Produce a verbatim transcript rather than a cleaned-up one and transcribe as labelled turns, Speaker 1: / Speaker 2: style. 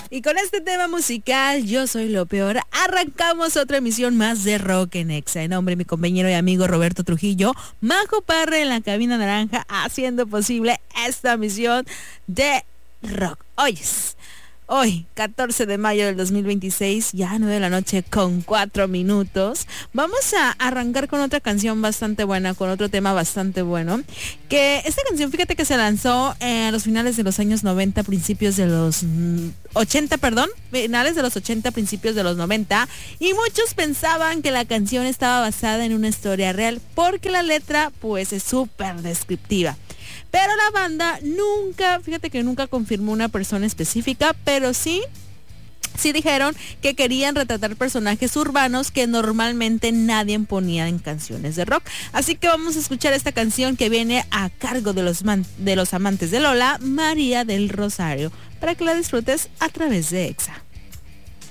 Speaker 1: Y con este tema musical, Yo Soy Lo Peor, arrancamos otra emisión más de Rock en Exa. En nombre de mi compañero y amigo Roberto Trujillo, Majo Parra en la cabina naranja, haciendo posible esta misión de rock. Oyes. Hoy, catorce de mayo del dos mil veintiséis, ya nueve de la noche con cuatro minutos, vamos a arrancar con otra canción bastante buena, con otro tema bastante bueno, que esta canción, fíjate que se lanzó eh, a los finales de los años noventa, principios de los mm, ochenta, perdón, finales de los ochenta, principios de los noventa, y muchos pensaban que la canción estaba basada en una historia real, porque la letra, pues, es súper descriptiva. Pero la banda nunca, fíjate que nunca confirmó una persona específica, pero sí, sí dijeron que querían retratar personajes urbanos que normalmente nadie ponía en canciones de rock. Así que vamos a escuchar esta canción que viene a cargo de los, man, de los amantes de Lola, María del Rosario, para que la disfrutes a través de Exa.